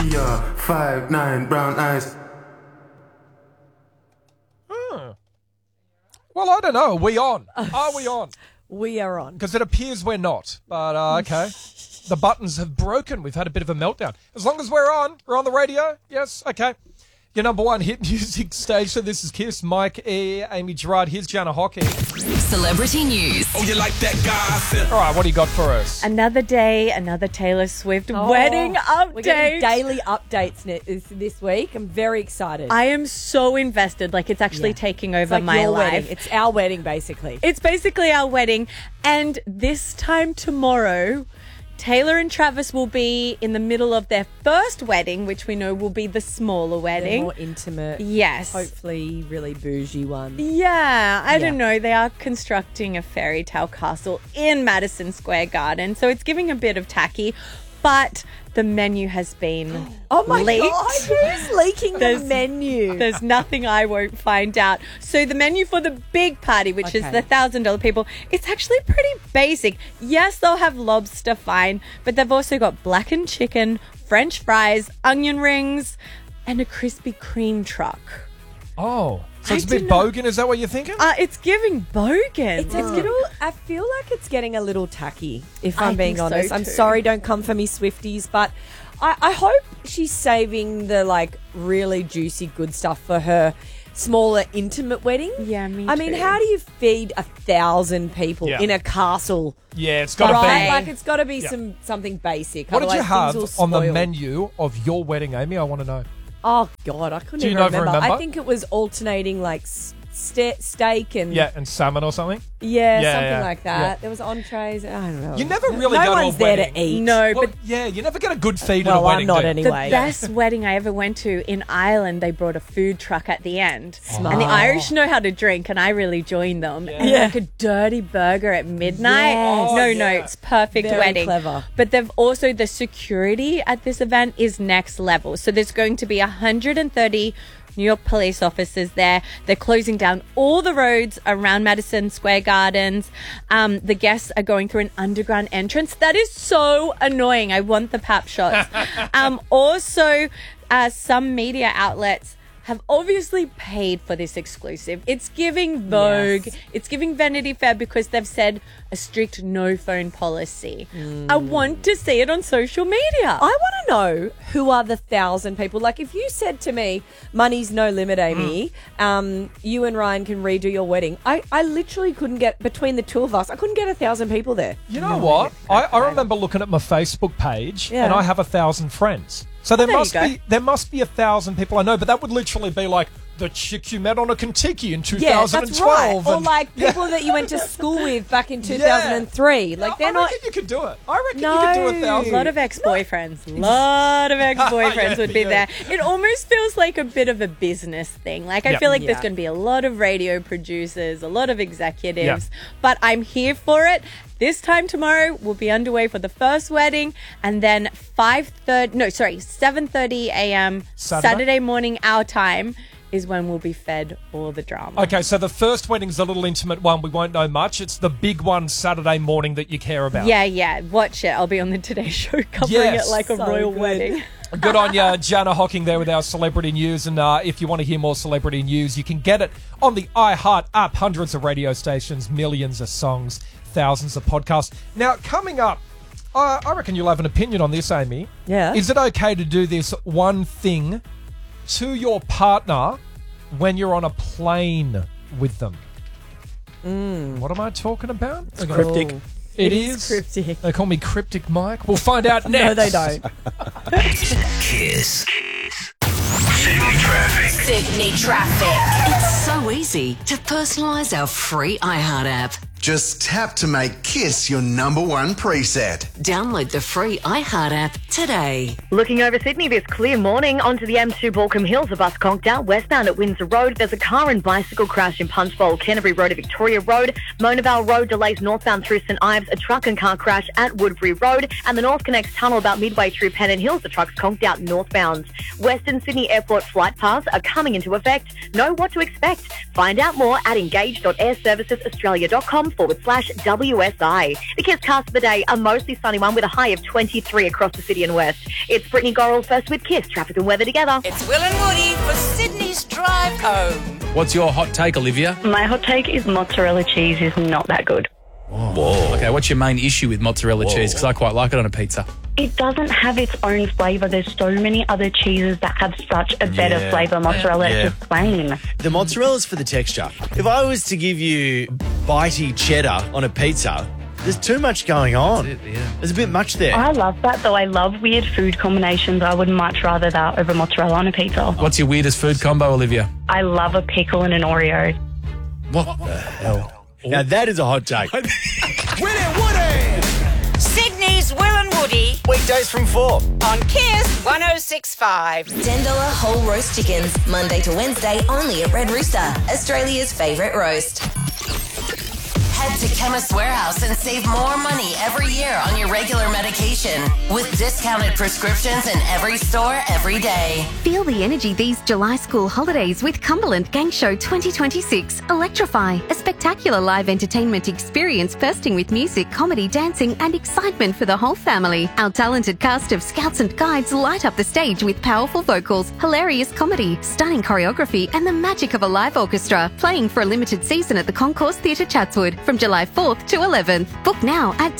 Yeah, 5'9", brown eyes. Well, I don't know. Are we on? Are we on? We are on. Because it appears we're not. But, okay. The buttons have broken. We've had a bit of a meltdown. As long as we're on the radio. Yes, okay. Your number one hit music station. This is Kiss. Mike E, Amy Gerard. Here's Jana Hockey. Celebrity news. Oh, you like that gossip? All right, what do you got for us? Another day, another Taylor Swift wedding update. We're getting daily updates this week. I'm very excited. I am so invested. Like, it's actually taking over like my your life. wedding. It's our wedding, basically. It's basically our wedding. And this time tomorrow, Taylor and Travis will be in the middle of their first wedding, which we know will be the smaller wedding. The more intimate. Yes. Hopefully really bougie one. Yeah, I don't know. They are constructing a fairy tale castle in Madison Square Garden, so it's giving a bit of tacky, but the menu has been Oh my leaked. God, who's leaking the menu? There's nothing I won't find out. So the menu for the big party, which is the $1,000 people, it's actually pretty basic. Yes, they'll have lobster, fine, but they've also got blackened chicken, French fries, onion rings, and a Krispy Kreme truck. Oh, so it's a bit bogan. Is that what you're thinking? It's giving bogan. It's a little. I feel like it's getting a little tacky, if I'm being think so honest. I'm too. sorry, don't come for me, Swifties, but I hope she's saving the really juicy good stuff for her smaller, intimate wedding. Yeah, me I mean, too. how do you feed 1,000 people in a castle? Yeah, it's got to Right, be. like it's got to be something basic. What did you otherwise have things will on the spoil. menu of your wedding, Amy? I want to know. Oh God, I couldn't Do you even not remember. remember? I think it was alternating steak and And salmon or something? Yeah, something like that. Yeah. There was entrees. I don't know. You never really no go to a one's there wedding. to eat. No, Well, but yeah, you never get a good feed at a Well, wedding. I'm not do you? anyway. the best wedding I ever went to in Ireland, they brought a food truck at the end. Smart. And the Irish know how to drink, and I really joined them. And like a dirty burger at midnight. Yes. No, yeah. it's perfect Very wedding. clever. But they've also, the security at this event is next level. So there's going to be 130 New York police officers there. They're closing down all the roads around Madison Square Gardens. The guests are going through an underground entrance. That is so annoying. I want the pap shots. Also, some media outlets have obviously paid for this exclusive. It's giving Vogue. Yes. It's giving Vanity Fair because they've said a strict no phone policy. I want to see it on social media. I want to know who are the 1,000 people. Like, if you said to me, money's no limit, Amy, you and Ryan can redo your wedding, I literally couldn't get, between the two of us, I couldn't get 1,000 people there. You know what? I remember looking at my Facebook page, and I have 1,000 friends. So there must be 1,000 people I know, but that would literally be like the chick you met on a Kentucky in 2012. Yeah, that's right. Or and- like people that you went to school with back in 2003. Like, they're I not... reckon you could do it. I reckon you could do 1,000. A lot of ex-boyfriends. Lot of ex-boyfriends would be there. It almost feels like a bit of a business thing. Like, I feel like there's going to be a lot of radio producers, a lot of executives, but I'm here for it. This time tomorrow, we'll be underway for the first wedding, and then 7:30 a.m. Saturday morning our time is when we'll be fed all the drama. Okay, so the first wedding's a little intimate one. We won't know much. It's the big one Saturday morning that you care about. Yeah. Watch it. I'll be on the Today Show covering it like a royal wedding. Good on you, Jana Hocking there with our celebrity news. And if you want to hear more celebrity news, you can get it on the iHeart app. Hundreds of radio stations, millions of songs, thousands of podcasts. Now, coming up, I reckon you'll have an opinion on this, Amy. Yeah. Is it okay to do this one thing to your partner when you're on a plane with them? What am I talking about? It's cryptic. It is cryptic. They call me Cryptic Mike. We'll find out next. No, they don't. Kiss. Sydney traffic. Sydney traffic. It's so easy to personalise our free iHeart app. Just tap to make Kiss your number one preset. Download the free iHeart app today. Looking over Sydney this clear morning onto the M2 Balcombe Hills, a bus conked out westbound at Windsor Road. There's a car and bicycle crash in Punchbowl, Canterbury Road to Victoria Road. Mona Vale Road delays northbound through St Ives, a truck and car crash at Woodbury Road. And the North Connects tunnel about midway through Pennant Hills, the truck's conked out northbound. Western Sydney Airport flight paths are coming into effect. Know what to expect. Find out more at engage.airservicesaustralia.com.au. kiss.com/WSI. The Kiss cast of the day, a mostly sunny one with a high of 23 across the city and west. It's Brittany Gorrell first with Kiss, traffic and weather together. It's Will and Woody for Sydney's drive home. What's your hot take, Olivia? My hot take is mozzarella cheese is not that good. Whoa. Okay, what's your main issue with mozzarella cheese? Because I quite like it on a pizza. It doesn't have its own flavour. There's so many other cheeses that have such a better flavour. Mozzarella is just plain. The mozzarella's for the texture. If I was to give you bitey cheddar on a pizza, there's too much going on. There's a bit much there. I love that, though. I love weird food combinations. I would much rather that over mozzarella on a pizza. What's your weirdest food combo, Olivia? I love a pickle and an Oreo. What the hell? Now that is a hot take. Will and Woody! Sydney's Will and Woody. Weekdays from 4. On Kiss 106.5. $10 whole roast chickens, Monday to Wednesday, only at Red Rooster, Australia's favourite roast. Head to Chemist Warehouse and save more money every year on your regular medication with discounted prescriptions in every store every day. Feel the energy these July school holidays with Cumberland Gang Show 2026 Electrify, a spectacular live entertainment experience bursting with music, comedy, dancing and excitement for the whole family. Our talented cast of scouts and guides light up the stage with powerful vocals, hilarious comedy, stunning choreography and the magic of a live orchestra, playing for a limited season at the Concourse Theatre Chatswood from July 4th to 11th. Book now at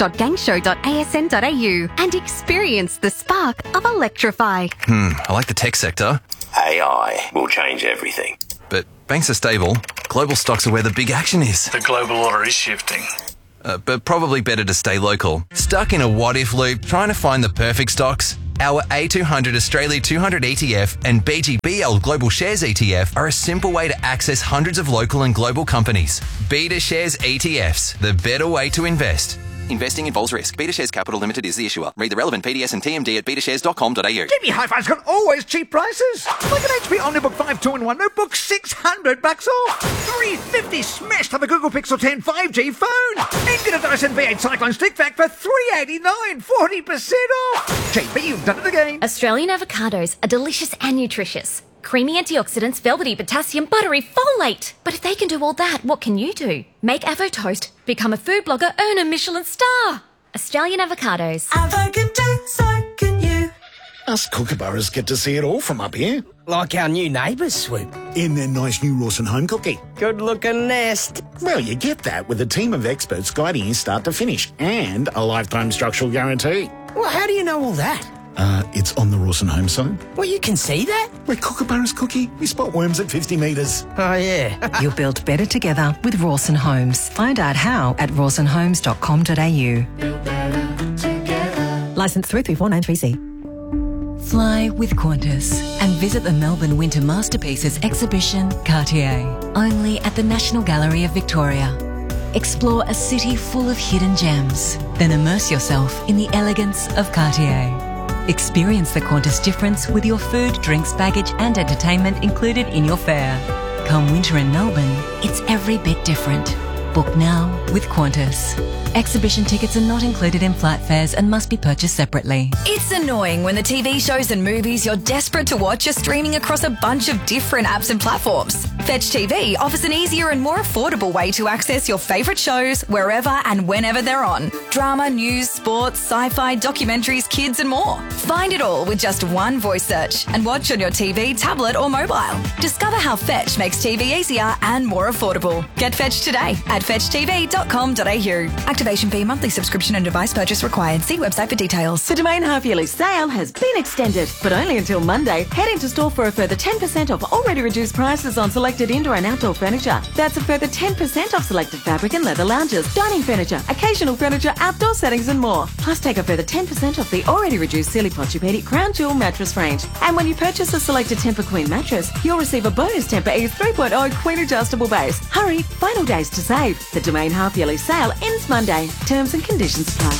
tickets.gangshow.asn.au and experience the spark of Electrify. I like the tech sector. AI will change everything. But banks are stable. Global stocks are where the big action is. The global order is shifting. But probably better to stay local. Stuck in a what-if loop trying to find the perfect stocks? Our A200 Australia 200 ETF and BGBL Global Shares ETF are a simple way to access hundreds of local and global companies. Beta Shares ETFs, the better way to invest. Investing involves risk. Beta Shares Capital Limited is the issuer. Read the relevant PDS and TMD at betashares.com.au. TV Hi-Fi's got always cheap prices. Like an HP OmniBook 5 2-in-1 notebook, $600 off. $350 smashed on the Google Pixel 10 5G phone. And get a Dyson V8 Cyclone Stick Vac for $389, 40% off. JB, you've done it again. Australian avocados are delicious and nutritious. Creamy antioxidants, velvety potassium, buttery folate. But if they can do all that, what can you do? Make Avo Toast, become a food blogger, earn a Michelin star. Australian avocados. Avo can do, so can you. Us kookaburras get to see it all from up here. Like our new neighbours, Swoop. In their nice new Rawson home cookie. Good looking nest. Well, you get that with a team of experts guiding you start to finish and a lifetime structural guarantee. Well, how do you know all that? It's on the Rawson home side. Well, you can see that? We're kookaburras cookie. We spot worms at 50 metres. Oh, yeah. You're built better together with Rawson Homes. Find out how at rawsonhomes.com.au. Licensed through 3493C. Fly with Qantas and visit the Melbourne Winter Masterpieces exhibition, Cartier, only at the National Gallery of Victoria. Explore a city full of hidden gems, then immerse yourself in the elegance of Cartier. Experience the Qantas difference with your food, drinks, baggage and entertainment included in your fare. Come winter in Melbourne, it's every bit different. Book now with Qantas. Exhibition tickets are not included in flight fares and must be purchased separately. It's annoying when the TV shows and movies you're desperate to watch are streaming across a bunch of different apps and platforms. Fetch TV offers an easier and more affordable way to access your favourite shows wherever and whenever they're on. Drama, news, sports, sci-fi, documentaries, kids and more. Find it all with just one voice search and watch on your TV, tablet or mobile. Discover how Fetch makes TV easier and more affordable. Get Fetch today at fetchtv.com.au. Activation fee, monthly subscription and device purchase required. See website for details. The Domain half-yearly sale has been extended, but only until Monday. Head into store for a further 10% off already reduced prices on selected indoor and outdoor furniture. That's a further 10% off selected fabric and leather lounges, dining furniture, occasional furniture, outdoor settings and more. Plus take a further 10% off the already reduced Silly Posturepedic Crown Jewel mattress range. And when you purchase a selected Tempur Queen mattress, you'll receive a bonus Tempur Ease 3.0 Queen adjustable base. Hurry, final days to save. The Domain half-yearly sale ends Monday. Terms and conditions apply.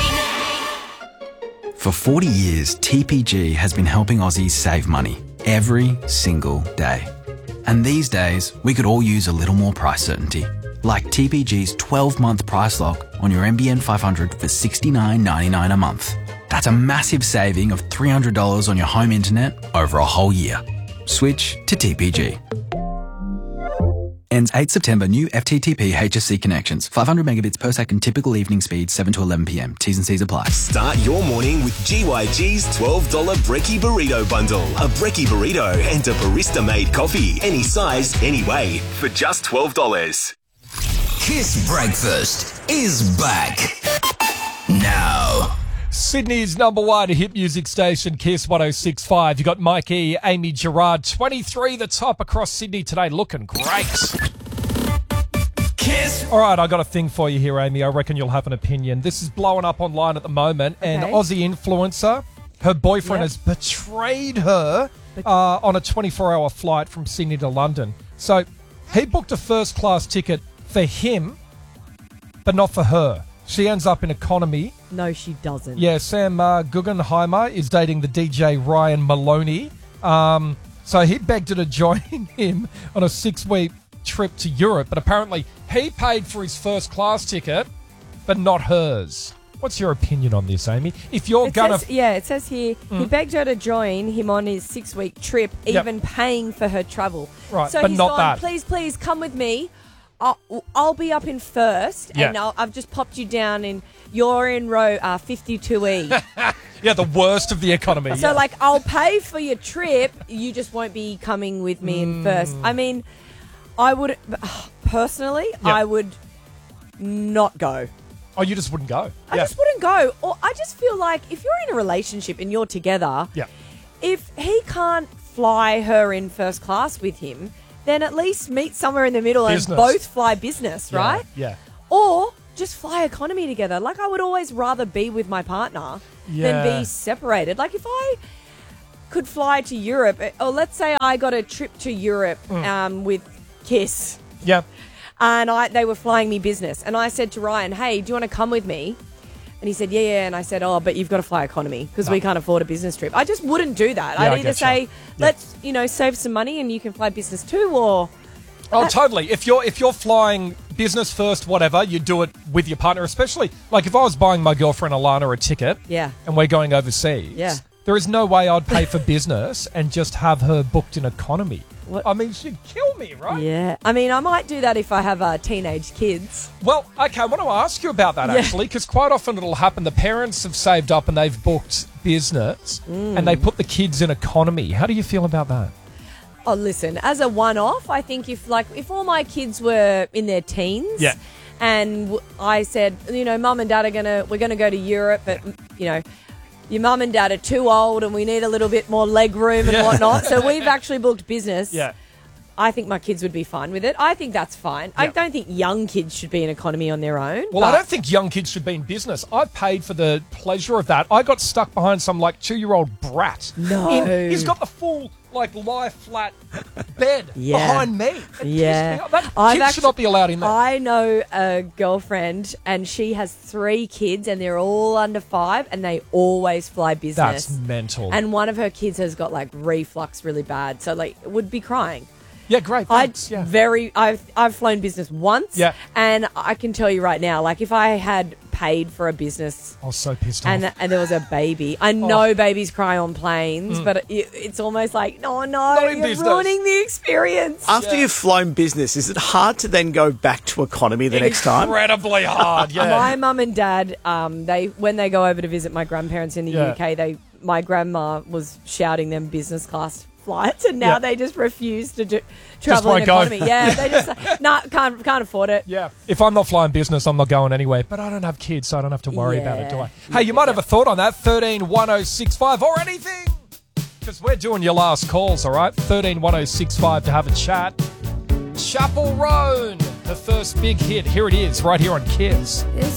For 40 years, TPG has been helping Aussies save money every single day. And these days, we could all use a little more price certainty. Like TPG's 12-month price lock on your NBN 500 for $69.99 a month. That's a massive saving of $300 on your home internet over a whole year. Switch to TPG. Ends 8 September. New FTTP HSC connections. 500 megabits per second. Typical evening speed 7 to 11 p.m. T's and C's apply. Start your morning with GYG's $12 Brekkie Burrito Bundle. A Brekkie Burrito and a barista-made coffee. Any size, any way. For just $12. Kiss Breakfast is back. Now. Sydney's number one hit music station, Kiss 106.5. You got Mikey, Amy Gerard, 23 the top across Sydney today, looking great. Kiss. All right, I got a thing for you here, Amy. I reckon you'll have an opinion. This is blowing up online at the moment. An Aussie influencer, her boyfriend has betrayed her on a 24-hour flight from Sydney to London. So he booked a first-class ticket for him, but not for her. She ends up in economy. No, she doesn't. Yeah, Sam Guggenheimer is dating the DJ Ryan Maloney. So he begged her to join him on a 6-week trip to Europe, but apparently he paid for his first-class ticket, but not hers. What's your opinion on this, Amy? If you're it says here, he begged her to join him on his 6-week trip, even paying for her travel. Right, so but he's not gone, that. Please, come with me. I'll be up in first, and I've just popped you down, and you're in row 52E. Yeah, the worst of the economy. So, I'll pay for your trip. You just won't be coming with me in first. I mean, I would, personally, I would not go. Oh, you just wouldn't go? I just wouldn't go. Or I just feel like if you're in a relationship and you're together, if he can't fly her in first class with him, then at least meet somewhere in the middle and both fly business, right? Yeah. Or just fly economy together. I would always rather be with my partner than be separated. If I could fly to Europe, or let's say I got a trip to Europe with Kiss. Yeah. And they were flying me business. And I said to Ryan, hey, do you want to come with me? And he said, yeah. And I said, but you've got to fly economy because we can't afford a business trip. I just wouldn't do that. I'd either say, let's, save some money and you can fly business too, or... Oh, totally. If you're flying business first, whatever, you do it with your partner, especially, if I was buying my girlfriend Alana a ticket and we're going overseas, there is no way I'd pay for business and just have her booked in economy. What? I mean, she'd kill me, right? Yeah. I mean, I might do that if I have teenage kids. Well, okay, I want to ask you about that, actually, because quite often it'll happen. The parents have saved up and they've booked business and they put the kids in economy. How do you feel about that? Oh, listen, as a one-off, I think if all my kids were in their teens and I said, Mum and Dad we're going to go to Europe, but, your mum and dad are too old and we need a little bit more leg room and whatnot. So we've actually booked business. Yeah. I think my kids would be fine with it. I think that's fine. Yeah. I don't think young kids should be in economy on their own. Well, I don't think young kids should be in business. I paid for the pleasure of that. I got stuck behind some 2-year-old brat. No. He's got the full lie flat bed behind me. That kid should not be allowed in there. I know a girlfriend and she has 3 kids and they're all under 5 and they always fly business. That's mental. And one of her kids has got reflux really bad, so would be crying. Yeah, great. Thanks. I've flown business once, and I can tell you right now, if I had paid for a business, I was so pissed off, and there was a baby. I know babies cry on planes, but it's almost no, you're ruining the experience. After you've flown business, is it hard to then go back to economy the next time? Incredibly hard. Yeah. My mum and dad, when they go over to visit my grandparents in the UK, my grandma was shouting them business class flights, and now they just refuse to travel in economy. Yeah, they just can't afford it. Yeah, if I'm not flying business, I'm not going anywhere. But I don't have kids, so I don't have to worry about it, do I? Hey, you might have a thought on that. 131065 or anything, because we're doing your last calls. All right, 131065 to have a chat. Chapel Roan, the first big hit. Here it is, right here on Kiss.